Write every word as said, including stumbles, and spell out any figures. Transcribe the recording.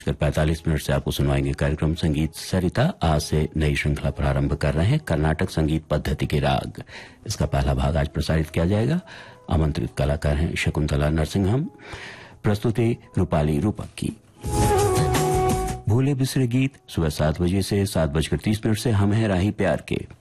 पैंतालीस मिनट से आपको सुनवाएंगे कार्यक्रम संगीत सरिता। आज से नई श्रृंखला प्रारंभ कर रहे हैं, कर्नाटक संगीत पद्धति के राग। इसका पहला भाग आज प्रसारित किया जाएगा। आमंत्रित कलाकार हैं शकुंतला नरसिंहम, प्रस्तुति रूपाली रूपक की। भूले बिसरे गीत सुबह सात बजे से सात बजकर तीस मिनट से हम हैं राही प्यार के।